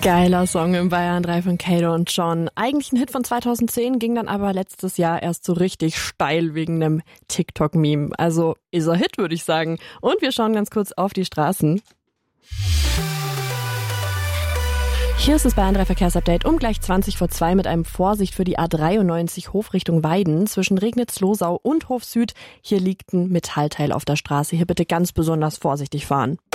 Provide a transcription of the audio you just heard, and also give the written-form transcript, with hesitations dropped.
Geiler Song im Bayern 3 von Kato und John. Eigentlich ein Hit von 2010, ging dann aber letztes Jahr erst so richtig steil wegen einem TikTok-Meme. Also ist er Hit, würde ich sagen. Und wir schauen ganz kurz auf die Straßen. Hier ist das Bayern 3 Verkehrsupdate um gleich 2 mit einem Vorsicht für die A93 Hof Richtung Weiden zwischen Regnitz-Losau und Hof Süd. Hier liegt ein Metallteil auf der Straße. Hier bitte ganz besonders vorsichtig fahren.